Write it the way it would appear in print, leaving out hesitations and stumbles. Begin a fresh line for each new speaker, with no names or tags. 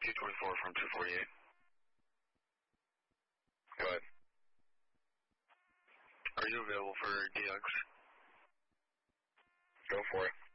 224 from 248.
Go ahead.
Are you available for DX?
Go for it.